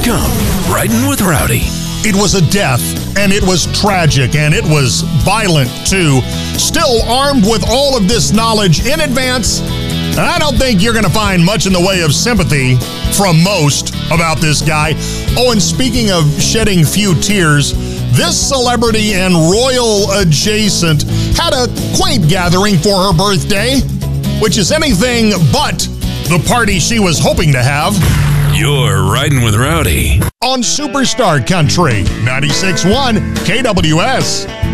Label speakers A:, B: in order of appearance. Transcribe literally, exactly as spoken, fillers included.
A: com. Riding with Rowdy.
B: It was a death, and it was tragic, and it was violent, too. Still armed with all of this knowledge in advance, I don't think you're going to find much in the way of sympathy from most about this guy. Oh, and speaking of shedding few tears, this celebrity and royal adjacent had a quaint gathering for her birthday, which is anything but the party she was hoping to have.
A: You're Riding with Rowdy
B: On Superstar Country, ninety-six point one K W S.